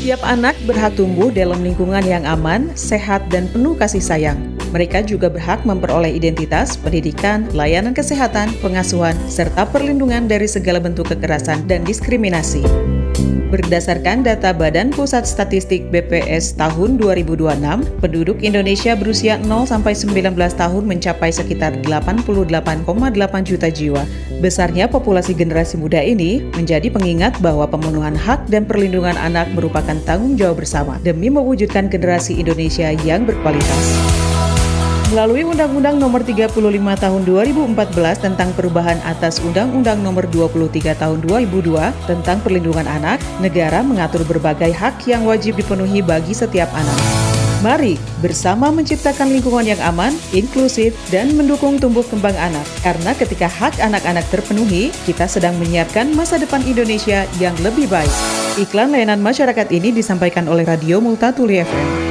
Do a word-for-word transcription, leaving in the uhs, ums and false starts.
Setiap anak berhak tumbuh dalam lingkungan yang aman, sehat, dan penuh kasih sayang. Mereka juga berhak memperoleh identitas, pendidikan, layanan kesehatan, pengasuhan, serta perlindungan dari segala bentuk kekerasan dan diskriminasi. Berdasarkan data Badan Pusat Statistik B P S tahun dua ribu dua puluh enam, penduduk Indonesia berusia nol sampai sembilan belas tahun mencapai sekitar delapan puluh delapan koma delapan juta jiwa. Besarnya populasi generasi muda ini menjadi pengingat bahwa pemenuhan hak dan perlindungan anak merupakan tanggung jawab bersama demi mewujudkan generasi Indonesia yang berkualitas. Melalui Undang-Undang Nomor tiga puluh lima Tahun dua ribu empat belas tentang perubahan atas Undang-Undang Nomor dua puluh tiga Tahun dua ribu dua tentang perlindungan anak, negara mengatur berbagai hak yang wajib dipenuhi bagi setiap anak. Mari bersama menciptakan lingkungan yang aman, inklusif, dan mendukung tumbuh kembang anak. Karena ketika hak anak-anak terpenuhi, kita sedang menyiapkan masa depan Indonesia yang lebih baik. Iklan layanan masyarakat ini disampaikan oleh Radio Multatuli F M.